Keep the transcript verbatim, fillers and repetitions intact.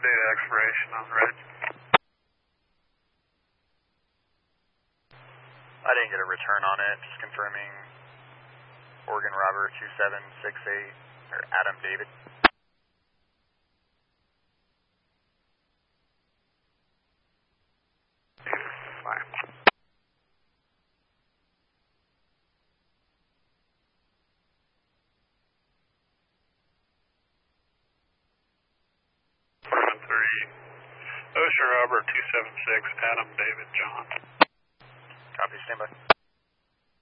data expiration on the red. I didn't get a return on it, just confirming Oregon Robert two seven six eight, or Adam David. Fine. Oregon three, Ocean Robert two seven six, Adam David John. Copy, standby.